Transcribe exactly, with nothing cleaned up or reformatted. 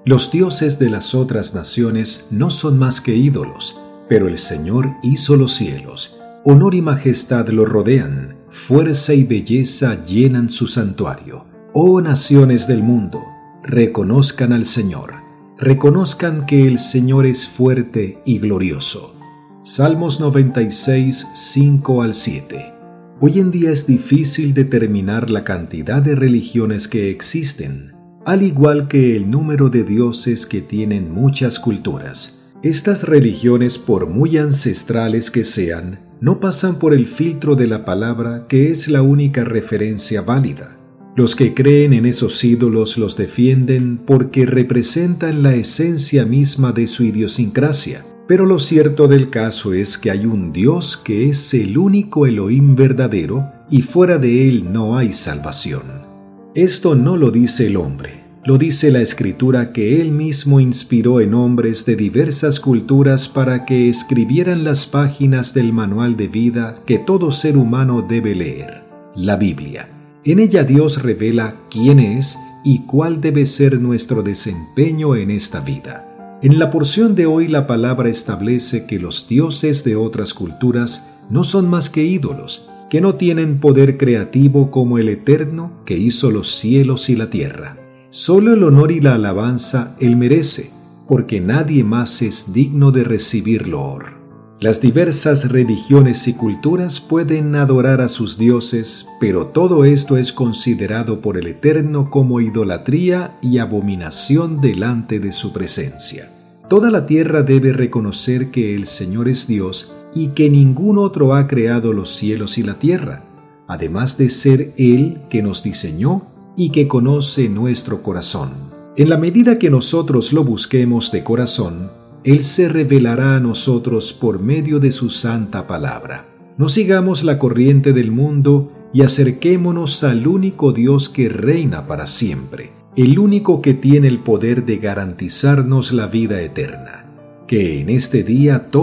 Los dioses de las otras naciones no son más que ídolos, pero el Señor hizo los cielos. Honor y majestad lo rodean, fuerza y belleza llenan su santuario. Oh naciones del mundo, reconozcan al Señor, reconozcan que el Señor es fuerte y glorioso. Salmos noventa y seis, cinco al siete. Hoy en día es difícil determinar la cantidad de religiones que existen, al igual que el número de dioses que tienen muchas culturas. Estas religiones, por muy ancestrales que sean, no pasan por el filtro de la palabra, que es la única referencia válida. Los que creen en esos ídolos los defienden porque representan la esencia misma de su idiosincrasia. Pero lo cierto del caso es que hay un Dios que es el único Elohim verdadero y fuera de él no hay salvación. Esto no lo dice el hombre, lo dice la Escritura, que él mismo inspiró en hombres de diversas culturas para que escribieran las páginas del manual de vida que todo ser humano debe leer, la Biblia. En ella Dios revela quién es y cuál debe ser nuestro desempeño en esta vida. En la porción de hoy la palabra establece que los dioses de otras culturas no son más que ídolos, que no tienen poder creativo como el Eterno que hizo los cielos y la tierra. Solo el honor y la alabanza Él merece, porque nadie más es digno de recibir loor. Las diversas religiones y culturas pueden adorar a sus dioses, pero todo esto es considerado por el Eterno como idolatría y abominación delante de su presencia. Toda la tierra debe reconocer que el Señor es Dios y que ningún otro ha creado los cielos y la tierra, además de ser Él que nos diseñó y que conoce nuestro corazón. En la medida que nosotros lo busquemos de corazón, Él se revelará a nosotros por medio de su santa palabra. No sigamos la corriente del mundo y acerquémonos al único Dios que reina para siempre, el único que tiene el poder de garantizarnos la vida eterna. Que en este día todos